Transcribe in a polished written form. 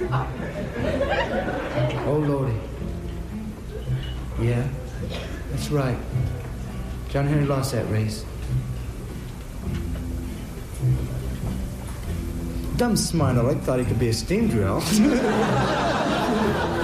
Oh, Lordy. Yeah, that's right. John Henry lost that race. Dumb smart aleck thought he could be a steam drill.